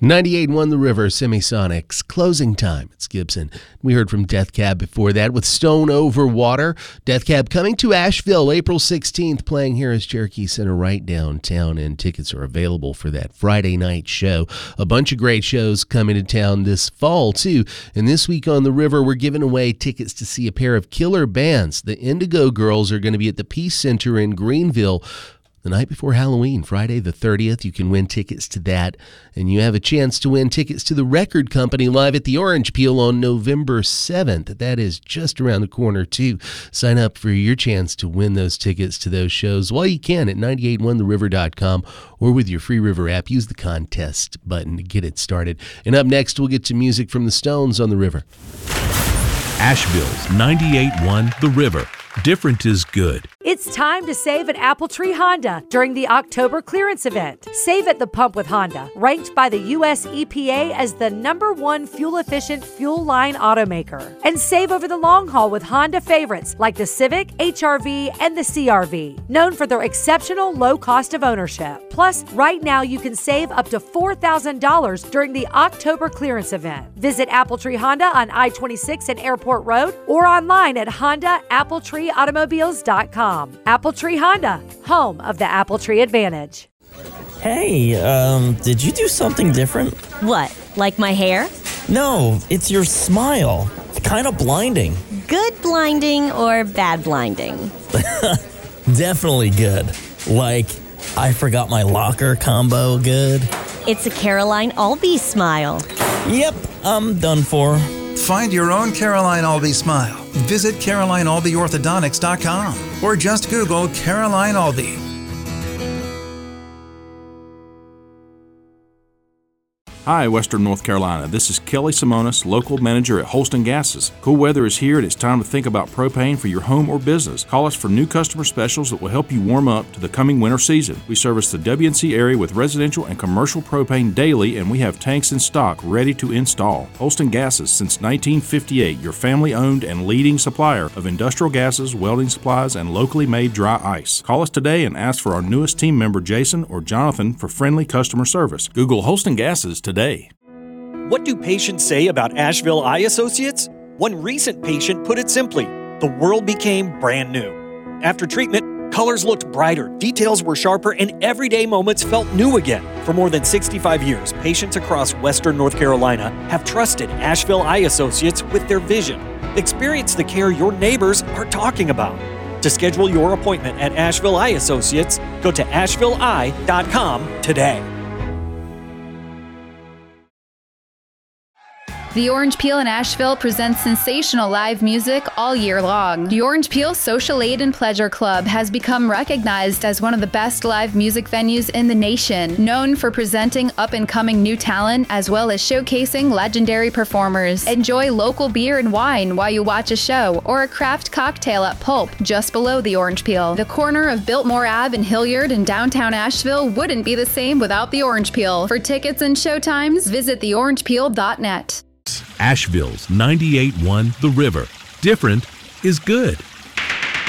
98.1 The River, Semisonics, closing time. It's Gibson. We heard from Death Cab before that with Stone Over Water. Death Cab coming to Asheville April 16th, playing here as Cherokee Center right downtown, and tickets are available for that Friday night show. A bunch of great shows coming to town this fall, too. And this week on The River, we're giving away tickets to see a pair of killer bands. The Indigo Girls are going to be at the Peace Center in Greenville the night before Halloween, Friday the 30th. You can win tickets to that, and you have a chance to win tickets to the Record Company live at the Orange Peel on November 7th. That is just around the corner, too. Sign up for your chance to win those tickets to those shows while you can at 981theriver.com or with your free River app. Use the contest button to get it started. And up next, we'll get to music from the Stones on the River. Asheville's 98.1 The River. Different is good. It's time to save at Appletree Honda during the October clearance event. Save at the pump with Honda, ranked by the U.S. EPA as the #1 fuel-efficient fuel line automaker. And save over the long haul with Honda favorites like the Civic, HR-V, and the CR-V, known for their exceptional low cost of ownership. Plus, right now you can save up to $4,000 during the October clearance event. Visit Appletree Honda on I-26 and Airport Road or online at HondaAppletreeAutomobiles.com. Appletree Honda, home of the Appletree Advantage. Hey, did you do something different? What, like my hair? No, it's your smile. It's kind of blinding. Good blinding or bad blinding? Definitely good. Like, I forgot my locker combo good. It's a Caroline Albee smile. Yep, I'm done for. Find your own Caroline Albee smile. Visit CarolineAlbeeOrthodontics.com or just Google Caroline Albee. Hi, Western North Carolina. This is Kelly Simonis, local manager at Holston Gases. Cool weather is here and it's time to think about propane for your home or business. Call us for new customer specials that will help you warm up to the coming winter season. We service the WNC area with residential and commercial propane daily, and we have tanks in stock ready to install. Holston Gases, since 1958, your family-owned and leading supplier of industrial gases, welding supplies, and locally made dry ice. Call us today and ask for our newest team member, Jason or Jonathan, for friendly customer service. Google Holston Gases today. What do patients say about Asheville Eye Associates? One recent patient put it simply, the world became brand new. After treatment, colors looked brighter, details were sharper, and everyday moments felt new again. For more than 65 years, patients across Western North Carolina have trusted Asheville Eye Associates with their vision. Experience the care your neighbors are talking about. To schedule your appointment at Asheville Eye Associates, go to AshevilleEye.com today. The Orange Peel in Asheville presents sensational live music all year long. The Orange Peel Social Aid and Pleasure Club has become recognized as one of the best live music venues in the nation, known for presenting up-and-coming new talent as well as showcasing legendary performers. Enjoy local beer and wine while you watch a show, or a craft cocktail at Pulp, just below the Orange Peel. The corner of Biltmore Ave and Hilliard in downtown Asheville wouldn't be the same without the Orange Peel. For tickets and showtimes, visit theorangepeel.net. Asheville's 98.1 The River. Different is good.